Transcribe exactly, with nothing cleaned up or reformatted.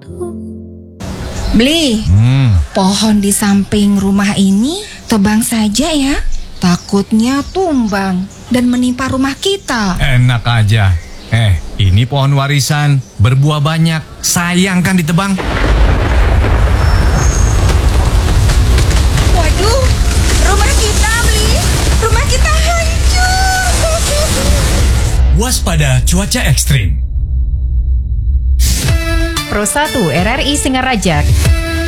Bli, hmm. pohon di samping rumah ini tebang saja ya. Takutnya tumbang dan menimpa rumah kita. Enak aja. Eh, ini pohon warisan, berbuah banyak. Sayang kan ditebang? Waduh, rumah kita, Bli. Rumah kita hancur. Waspada cuaca ekstrim. Pro satu R R I Singaraja